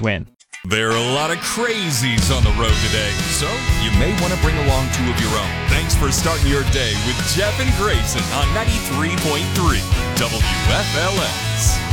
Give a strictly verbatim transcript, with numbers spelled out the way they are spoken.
Patriots win. There are a lot of crazies on the road today, so you may want to bring along two of your own. Thanks for starting your day with Jeff and Grayson on ninety-three point three W F L S.